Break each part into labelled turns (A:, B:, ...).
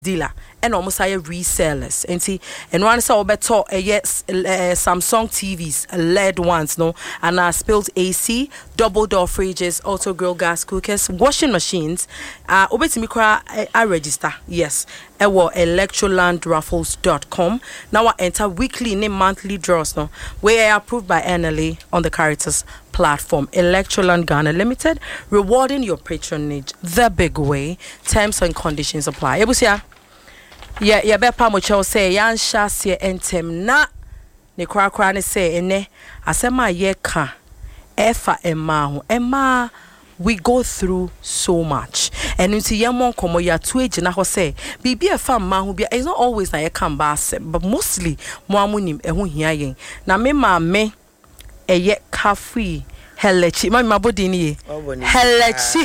A: dealer and almost resellers. And one say obeto yes Samsung TVs, LED ones, no, and spilled AC, double door fridges, auto grill gas cookers, washing machines. Obetimikra I register. Yes. electrolandraffles.com. Now I enter weekly and monthly draws, no, where I approved by NLA on the Caritas platform. Electroland Ghana Limited, rewarding your patronage the big way. Terms and conditions apply. Ebusia. Yeah, bepa mocho say yan shase entem na ne kra ne say ene asema ye ka efa emma we go through so much and until yamon komo ya to agina ho say bibi efa ma ho bia it's not always na ye kan ba but mostly mo amunim eho hia yen na me ma me eye kafi Helechi, mama body ni Helechi.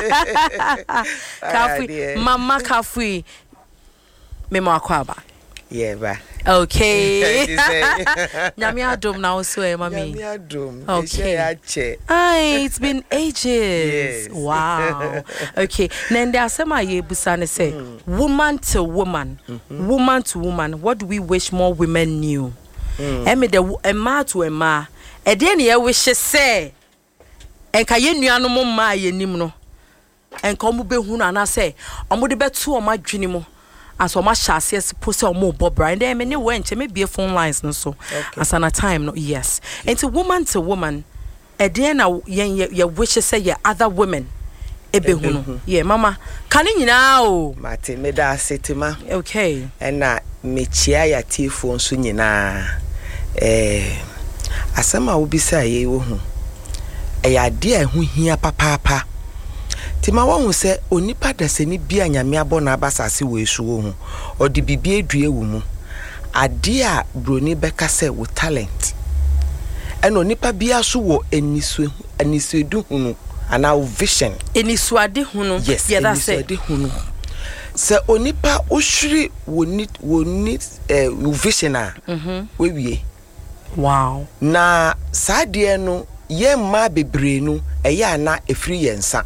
A: Kafi, mama kafi. Memo akwaba.
B: Yeah, ba.
A: Okay. Nyami adom na also mami.
B: Nyami adom.
A: Okay. It's been ages.
B: Yes.
A: Wow. Okay. Nende asema ye busane say woman to woman. Woman to woman. What do we wish more women knew? Eme de ema to ema. Ede ne ye wish say enka ye nuanu mo ma ye nim no. Enka omo behunu ana say omo de betu o ma dwene mo. As o ma shase suppose o mo bobra and me ne wenche me be phone lines no so as an a time no yes into woman to woman e dey na ye wish say ye other women e be hunu yeah mama kan nyina o
B: mate me da setima
A: okay
B: and na me chia ya tifo nso nyina asama wo bisa ye wo hu e ya de hu hia papa Tima won se onipa dasani bia nyame abona abasase we su wo hu odi bibie due wo mu ade a broni beka se wo talent eno onipa bia so wo enisu hunu ana vision
A: enisuade hunu
B: yes yeah that's it hunu se onipa ohwiri woni vision a we wie
A: wow
B: na saade no ye ma bebre no eye ana efiri yensa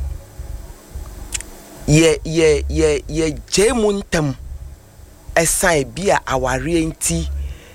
B: ye jemuntam esai bia aware enti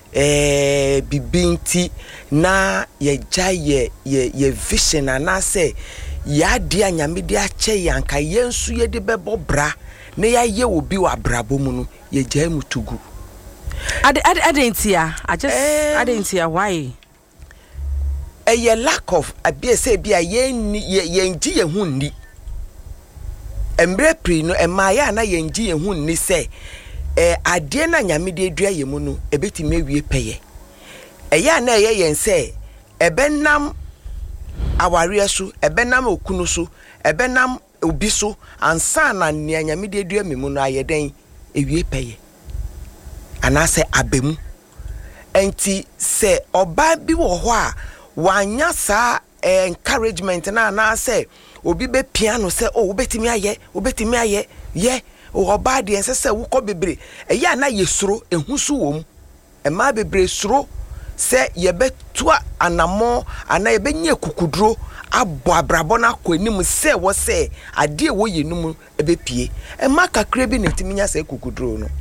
B: bibinti na ye jaye ye vision ana say ya dia nyame dia che yanka yensu ye de bebo bra na ya ye obi wa brabo mu no ye jaimu tugu
A: adentia I just adentia why
B: a lack of abia say bia ye ngi ye hu ni embre pri no emaya na yengi yehu ni se ade na nyame de dua ye mu no ebeti mewie peye eya na eye yen se ebenam aware so ebenam okunu so ebenam obi so ansa na ne nyame de dua memu no ayeden ewie peye ana se abemu enti se oba bi wo ho a wanya sa encouragement na say obi be piano say oh obetimi aye ye o oba de ense say wo ko bebre eya na yesuro ehusu wom e ma bebre suro say ye betua anamo ana ye benye kukuduro abo abrabo na kwanim say wo say ade wo yenum e be pie e ma kakra bi na timinya say kukuduro no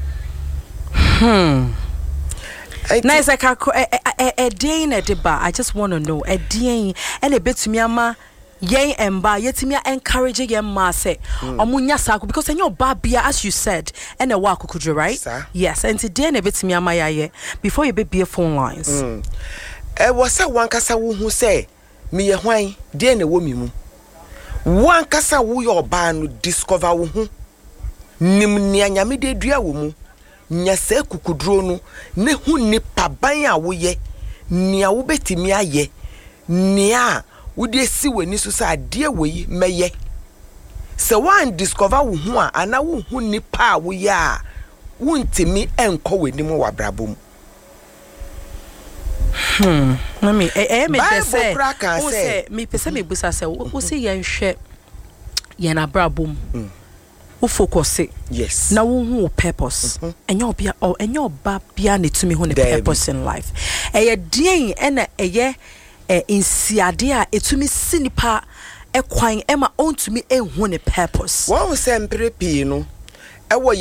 A: nice like a day in a deba I just want to know a day and a bit to me ama yen emba yetimi encourage yen ma say omunya sako because enyo babia as you said and a wako kudro right
B: sir?
A: Yes and today na betimi ama yaye before you be phone lines
B: was a one kasa wo hu say me ye hwan de na wo mi mu one kasa wo your ba no discover wo hu nim nia nyame de dua wo mu nya se kukudro no ne hu ni paban a wo ye nia wo betimi aye nia wode si wani so sa de we meye se wan discover wo hu a ana wo hu ni pa wo ya wuntimi enko weni mu wabrabom
A: mami me say o say me pese me busa say o say yen hwe yen abrabom wo focus
B: yes
A: na wo hu purpose enyo ba bia na tumi hu ne purpose in life eye dien ena eye insiade a etumi sinipa ekwan ema ontumi enhu ne purpose
B: wo se mpre pi no ewo